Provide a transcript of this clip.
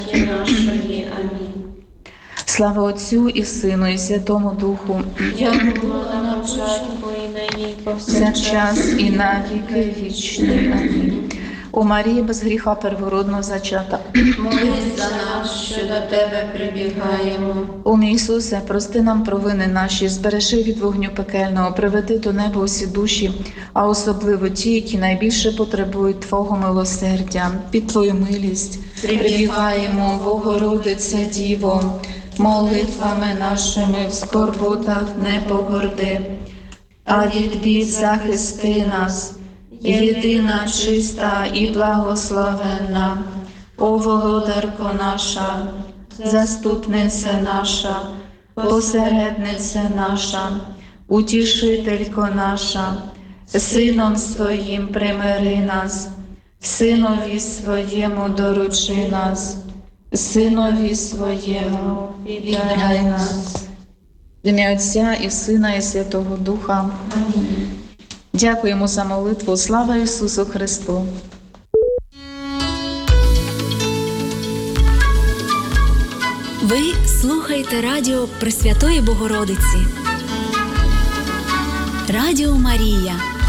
нашої. Амінь. Слава Отцю і Сину, і Святому Духу, Як було на початку, і нині, і повсякчас і на віки вічні. Амінь. О Марії, без гріха первородного зачата, молись за нас, що до Тебе прибігаємо. О мій Ісусе, прости нам провини наші, збережи від вогню пекельного, приведи до неба усі душі, а особливо ті, які найбільше потребують Твого милосердя. Під Твою милість прибігаємо, Богородице Діво, молитвами нашими в скорботах не погорди, а від бід захисти нас, єдина, чиста і благословенна, о володарко наша, заступниця наша, посередниця наша, утішителько наша, Сином Своїм примири нас, Синові Своєму доручи нас, Синові Своєму віддай нас. В ім'я Отця і Сина, і Святого Духа. Амінь. Дякуємо за молитву. Слава Ісусу Христу! Ви слухаєте радіо Пресвятої Богородиці. Радіо Марія.